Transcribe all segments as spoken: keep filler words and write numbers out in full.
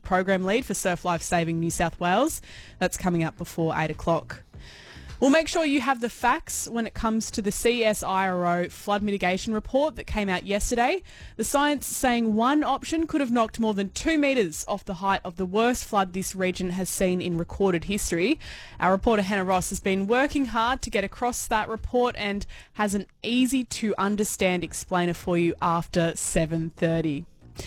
program lead for Surf Life Saving New South Wales. That's coming up before eight o'clock. We'll make sure you have the facts when it comes to the C S I R O flood mitigation report that came out yesterday. The science saying one option could have knocked more than two metres off the height of the worst flood this region has seen in recorded history. Our reporter Hannah Ross has been working hard to get across that report and has an easy to understand explainer for you after seven thirty.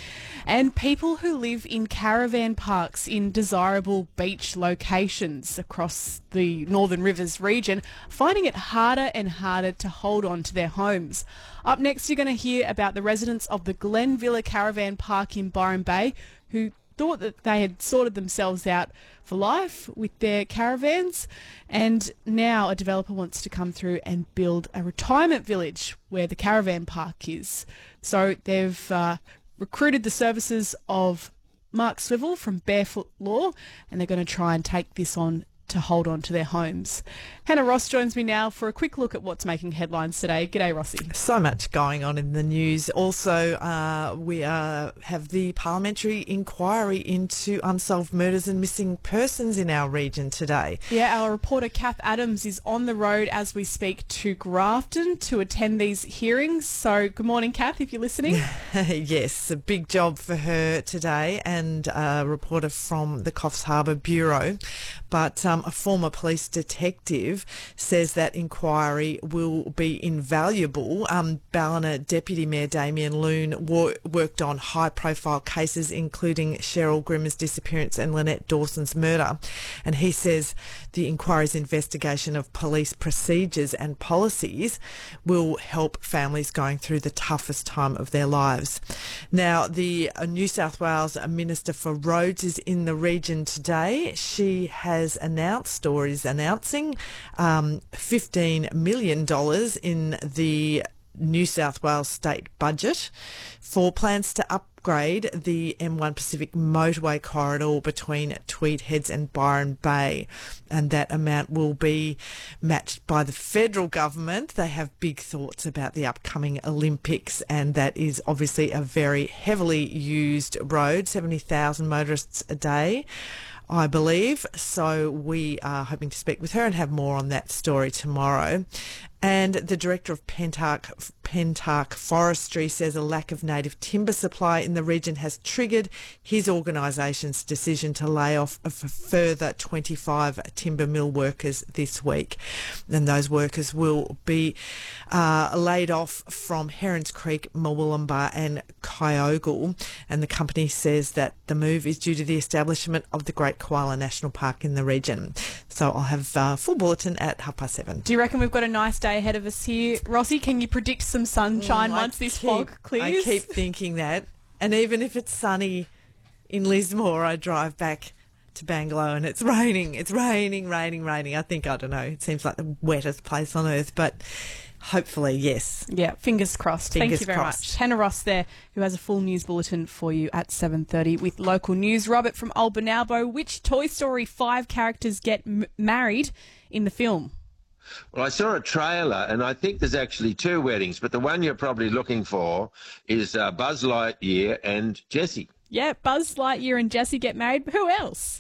And people who live in caravan parks in desirable beach locations across the Northern Rivers region finding it harder and harder to hold on to their homes. Up next, you're going to hear about the residents of the Glenvilla Caravan Park in Byron Bay who thought that they had sorted themselves out for life with their caravans, and now a developer wants to come through and build a retirement village where the caravan park is. So they've uh, recruited the services of Mark Swivel from Barefoot Law, and they're going to try and take this on to hold on to their homes. Hannah Ross joins me now for a quick look at what's making headlines today. G'day, Rossi. So much going on in the news. Also, uh, we uh, have the parliamentary inquiry into unsolved murders and missing persons in our region today. Yeah, our reporter Kath Adams is on the road as we speak to Grafton to attend these hearings. So good morning, Kath, if you're listening. Yes, a big job for her today, and a reporter from the Coffs Harbour Bureau. But um, a former police detective says that inquiry will be invaluable. Um, Ballina Deputy Mayor Damien Loon wor- worked on high-profile cases, including Cheryl Grimmer's disappearance and Lynette Dawson's murder. And he says the inquiry's investigation of police procedures and policies will help families going through the toughest time of their lives. Now, the uh, New South Wales Minister for Roads is in the region today. She has announced or is announcing um, fifteen million dollars in the New South Wales state budget for plans to upgrade the M one Pacific motorway corridor between Tweed Heads and Byron Bay, and that amount will be matched by the federal government. They have big thoughts about the upcoming Olympics, and that is obviously a very heavily used road, seventy thousand motorists a day, I believe. So we are hoping to speak with her and have more on that story tomorrow. And the director of Pentark, Pentark Forestry says a lack of native timber supply in the region has triggered his organisation's decision to lay off a further twenty-five timber mill workers this week. And those workers will be uh, laid off from Herons Creek, Murwillumbah and Kyogle. And the company says that the move is due to the establishment of the Great Koala National Park in the region. So I'll have a full bulletin at half past seven. Do you reckon we've got a nice day ahead of us here? Rossi, can you predict some sunshine mm, once this keep, fog clears? I keep thinking that. And even if it's sunny in Lismore, I drive back to Bangalow and it's raining. It's raining, raining, raining. I think, I don't know, it seems like the wettest place on earth, but hopefully, yes. Yeah, fingers crossed. Fingers Thank you very crossed. much. Hannah Ross there, who has a full news bulletin for you at seven thirty with local news. Robert from Old Bonalbo, which Toy Story five characters get m- married in the film? Well, I saw a trailer, and I think there's actually two weddings, but the one you're probably looking for is uh, Buzz Lightyear and Jessie. Yeah, Buzz Lightyear and Jessie get married. Who else?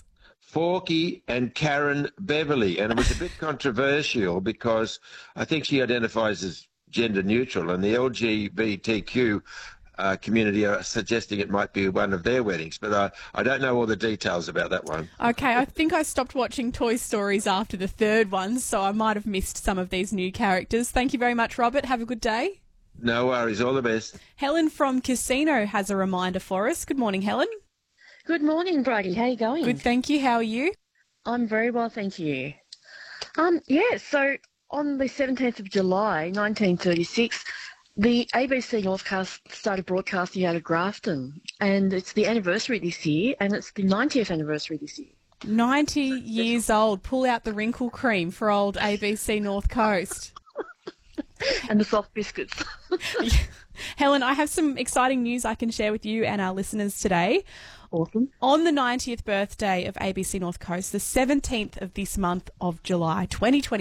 Forky and Karen Beverly, and it was a bit controversial because I think she identifies as gender neutral, and the L G B T Q uh, community are suggesting it might be one of their weddings, but uh, I don't know all the details about that one. Okay, I think I stopped watching Toy Stories after the third one, so I might have missed some of these new characters. Thank you very much, Robert. Have a good day. No worries. All the best. Helen from Casino has a reminder for us. Good morning, Helen. Good morning, Brady. How are you going? Good, thank you. How are you? I'm very well, thank you. Um, yeah, so on the seventeenth of July, nineteen thirty-six, the A B C Northcast started broadcasting out of Grafton, and it's the anniversary this year, and it's the ninetieth anniversary this year. ninety years old. Pull out the wrinkle cream for old A B C North Coast. And the soft biscuits. Helen, I have some exciting news I can share with you and our listeners today. Awesome. On the ninetieth birthday of A B C North Coast, the seventeenth of this month of July, twenty twenty.